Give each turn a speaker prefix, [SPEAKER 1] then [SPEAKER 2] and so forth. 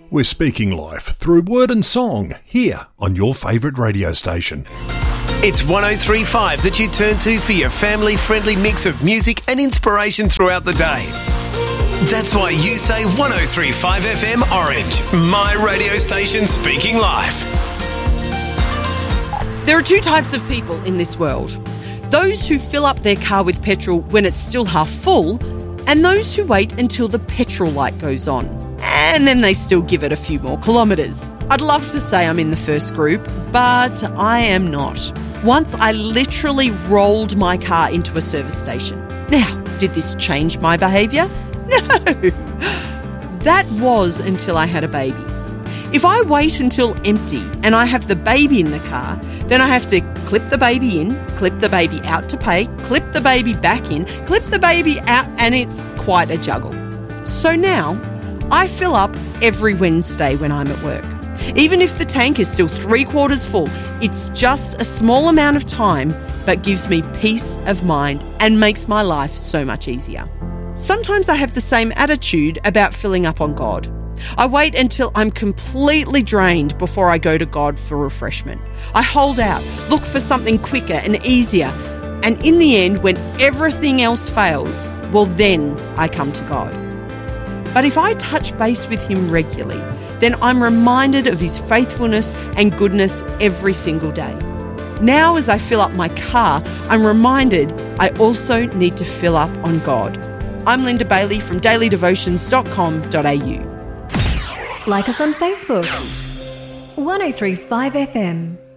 [SPEAKER 1] We're speaking life through word and song here on your favourite radio station.
[SPEAKER 2] It's 103.5 that you turn to for your family-friendly mix of music and inspiration throughout the day. That's why you say 103.5 FM Orange, my radio station speaking life.
[SPEAKER 3] There are two types of people in this world. Those who fill up their car with petrol when it's still half full, and those who wait until the petrol light goes on. And then they still give it a few more kilometres. I'd love to say I'm in the first group, but I am not. Once I literally rolled my car into a service station. Now, did this change my behaviour? No. That was until I had a baby. If I wait until empty and I have the baby in the car, then I have to clip the baby in, clip the baby out to pay, clip the baby back in, clip the baby out, and it's quite a juggle. So now, I fill up every Wednesday when I'm at work. Even if the tank is still 3/4 full, it's just a small amount of time, but gives me peace of mind and makes my life so much easier. Sometimes I have the same attitude about filling up on God. I wait until I'm completely drained before I go to God for refreshment. I hold out, look for something quicker and easier, and in the end, when everything else fails, well then I come to God. But if I touch base with Him regularly, then I'm reminded of His faithfulness and goodness every single day. Now as I fill up my car, I'm reminded I also need to fill up on God. I'm Linda Bailey from dailydevotions.com.au.
[SPEAKER 4] Like us on Facebook. 103.5 FM.